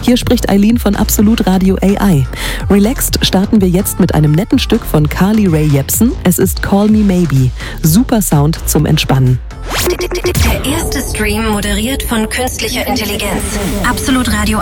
Hier spricht Eileen von Absolut Radio AI. Relaxed starten wir jetzt mit einem netten Stück von Carly Rae Jepsen. Es ist Call Me Maybe. Super Sound zum Entspannen. Der erste Stream moderiert von künstlicher Intelligenz. Absolut Radio